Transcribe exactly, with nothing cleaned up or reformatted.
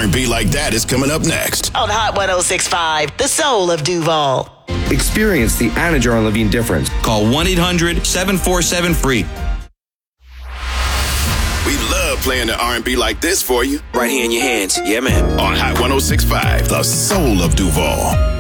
R and B like that is coming up next on Hot one oh six point five, the soul of Duval. Experience the Anna Jar and Levine difference. Call one eight hundred seven four seven free. We love playing the R and B like this for you. Right here in your hands. Yeah, man. On Hot one oh six point five, the soul of Duval.